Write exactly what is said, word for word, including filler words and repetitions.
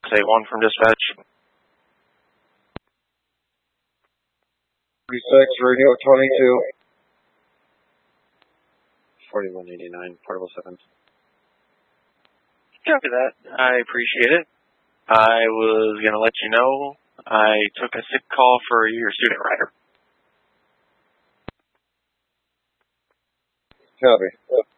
Say one from dispatch. thirty-six, radio twenty-two. forty-one eighty-nine, portable seven. Copy that. I appreciate it. I was going to let you know I took a sick call for your student rider. Copy.